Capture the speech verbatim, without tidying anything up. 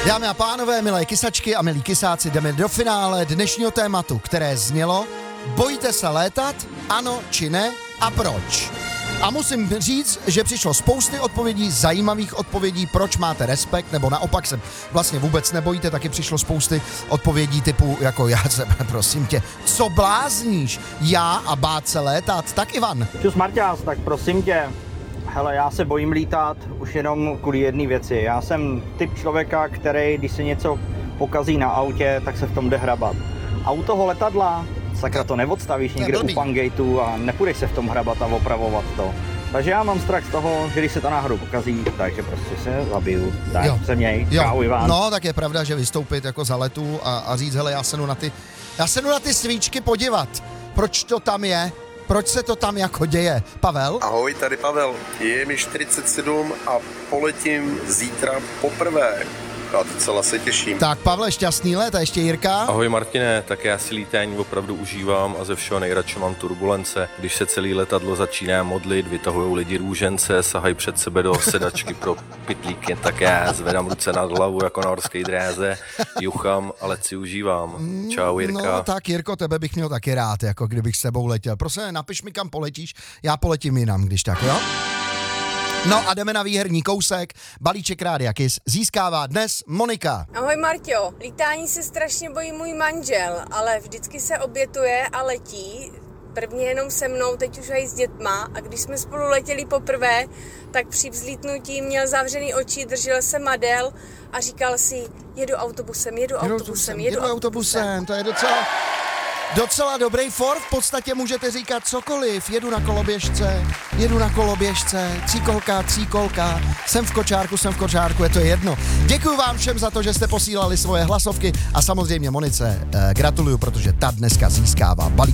Dámy a pánové, milé kysačky a milí kysáci, jdeme do finále dnešního tématu, které znělo: bojíte se létat, ano či ne a proč? A musím říct, že přišlo spousty odpovědí, zajímavých odpovědí, proč máte respekt, nebo naopak se vlastně vůbec nebojíte, taky přišlo spousty odpovědí typu, jako já se, prosím tě, co blázníš, já a bát se létat, tak Ivan. Čus Marťás, tak prosím tě, hele, já se bojím lítat už jenom kvůli jedné věci. Já jsem typ člověka, který, když se něco pokazí na autě, tak se v tom jde hrabat. A u toho letadla, sakra, to neodstavíš někde u Pangateu a nepůjdeš se v tom hrabat a opravovat to. Takže já mám strach z toho, že když se to náhodou pokazí, takže prostě se zabiju. Tak jo. Se měj, čau Ivan. No, tak je pravda, že vystoupit jako za letu a, a říct, hele, já se jdu na ty, já se jdu na ty svíčky podívat. Proč to tam je? Proč se to tam jako děje? Pavel? Ahoj, tady Pavel. Je mi čtyřicet sedm a poletím zítra poprvé. A docela se těším. Tak Pavle, šťastný let a ještě Jirka. Ahoj Martine, tak já si lítání opravdu užívám a ze všeho nejradši mám turbulence. Když se celý letadlo začíná modlit, vytahujou lidi růžence, sahají před sebe do sedačky pro pytlíky, tak já zvedám ruce nad hlavu jako na horské dráze, juchám, ale si užívám. Čau Jirka. No tak Jirko, tebe bych měl taky rád, jako kdybych s tebou letěl. Prosím, napiš mi, kam poletíš, já poletím jinam, když tak, jo? No a jdeme na výherní kousek. Balíček Rádia Kiss získává dnes Monika. Ahoj Marťo, lítání se strašně bojí můj manžel, ale vždycky se obětuje a letí. Prvně jenom se mnou, teď už aj s dětma, a když jsme spolu letěli poprvé, tak při vzlítnutí měl zavřený oči, držel se madel a říkal si, jedu autobusem, jedu, jedu autobusem, jedu, jedu autobusem. autobusem. To je docela... Docela dobrý for, v podstatě můžete říkat cokoliv, jedu na koloběžce, jedu na koloběžce, cíkolka, cíkolka, jsem v kočárku, jsem v kočárku, je to jedno. Děkuji vám všem za to, že jste posílali svoje hlasovky a samozřejmě Monice eh, gratuluju, protože ta dneska získává balíček.